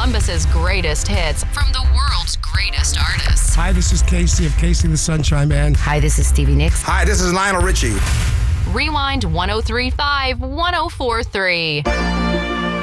Columbus's greatest hits from the world's greatest artists. Hi, this is Casey of Casey the Sunshine Man. Hi, this is Stevie Nicks. Hi, this is Lionel Richie. Rewind 1035 1043.